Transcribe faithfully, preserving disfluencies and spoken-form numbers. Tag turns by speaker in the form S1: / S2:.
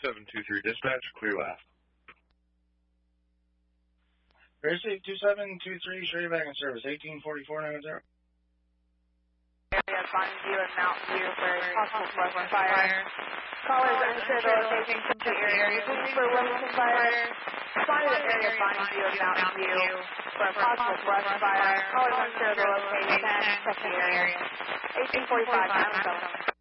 S1: seven two three dispatch, clear last.
S2: Very safe two seven two three, straight back in service, eighteen forty-four nine zero.
S3: Area Fine View and Mountain View for possible Western fire. Callers unsure the location of the area for Western fire. Respond to the area Fine View and Mountain View for possible Western fire. Callers unsure the location, check the area. eighteen forty-five nine seven.